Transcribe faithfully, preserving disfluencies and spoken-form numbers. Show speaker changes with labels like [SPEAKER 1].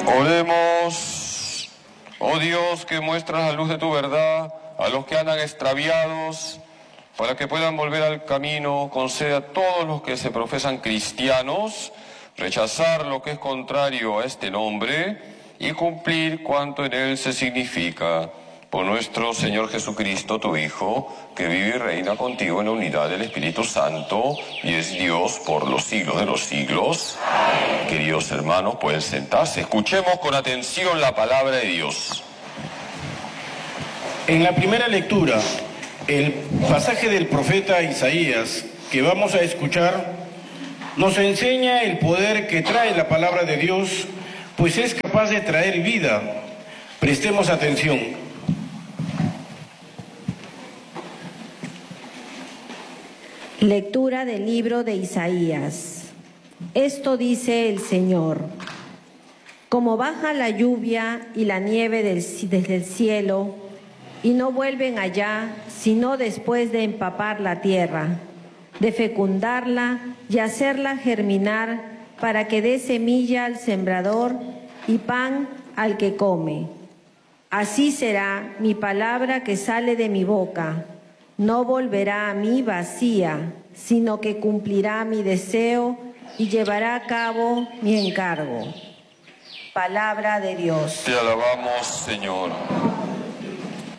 [SPEAKER 1] Oremos. Oh Dios, que muestras la luz de tu verdad a los que andan extraviados, para que puedan volver al camino, concede a todos los que se profesan cristianos rechazar lo que es contrario a este nombre y cumplir cuanto en él se significa. Por nuestro Señor Jesucristo, tu Hijo, que vive y reina contigo en la unidad del Espíritu Santo y es Dios por los siglos de los siglos. Amén. Queridos hermanos, pueden sentarse. Escuchemos con atención la palabra de Dios.
[SPEAKER 2] En la primera lectura, el pasaje del profeta Isaías que vamos a escuchar nos enseña el poder que trae la palabra de Dios, pues es capaz de traer vida. Prestemos atención.
[SPEAKER 3] Lectura del libro de Isaías. Esto dice el Señor: como baja la lluvia y la nieve del, desde el cielo, y no vuelven allá, sino después de empapar la tierra, de fecundarla y hacerla germinar, para que dé semilla al sembrador y pan al que come. Así será mi palabra que sale de mi boca. No volverá a mí vacía, sino que cumplirá mi deseo y llevará a cabo mi encargo. Palabra de Dios.
[SPEAKER 1] Te alabamos, Señor.